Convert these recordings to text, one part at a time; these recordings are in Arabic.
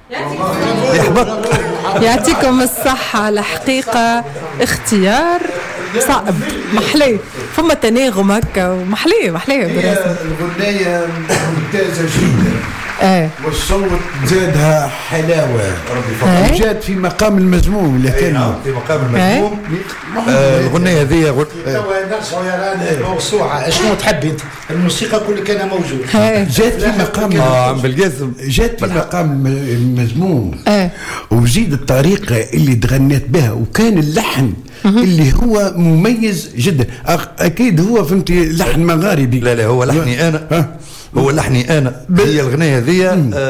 يعطيكم الصحة. الحقيقة اختيار صعب محلي، فما تناغم هكا ومحلي براسنا. الغناية ممتازة جدا. والصوت زادها حلاوة. جات في مقام المزموم. لكن في مقام المزموم. الغنية هذه موسوعة. شنو تحبي انت؟ الموسيقى كل كان موجود. جات في مقام عم بالقاسم. جات في مقام المزموم. وزيد الطريقة اللي تغنيت بها، وكان اللحن اللي هو مميز جدا. اكيد هو فهمتي لحن مغاربي. لا هو لحني انا. هو لحني انا. هي الغنية هذه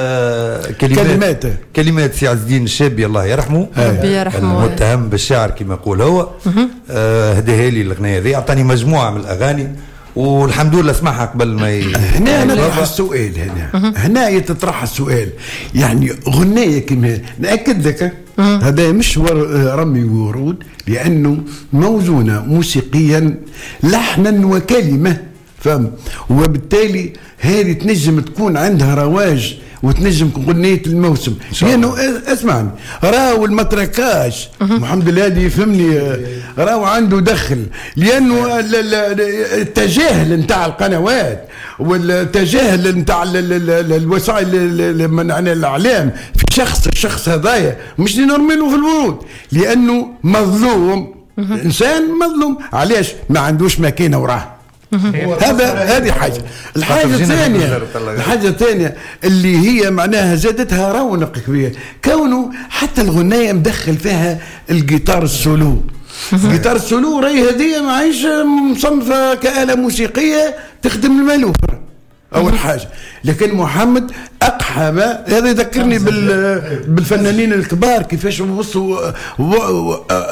كلمات سي عز الدين الشابي الله يرحمه. المتهم بالشعر كما يقول هو. هداها لي الغنية هذه، اعطاني مجموعة من الاغاني والحمد لله اسمعها قبل ما هنا نطرح السؤال. هنا يتطرح السؤال، يعني غناية كما نأكد لك هذا مش رمي ورود، لأنه موزونة موسيقيا لحنا وكلمة، فهم؟ وبالتالي هذه تنجم تكون عندها رواج وتنجم غنية الموسم. لأنه اسمعني، راهو المتركاش محمد الهادي يفهمني، راهو عنده دخل، لأنه التجاهل نتاع القنوات والتجاهل نتاع الوسائل من الإعلام في الشخص هذايا مش نرميله في الورود، لأنه مظلوم، إنسان مظلوم. علاش ما عندوش مكانة وراه؟ هذه حاجة. الحاجة الثانية اللي هي معناها زادتها رونق كبير، كونه حتى الغناية مدخل فيها الجيتار السولو. الجيتار السولو راهي هذه معيش مصنفة كآلة موسيقية تخدم المالوفر أول حاجة. لكن محمد أقحم، هذا يذكرني بالفنانين الكبار كيفاش وصلوا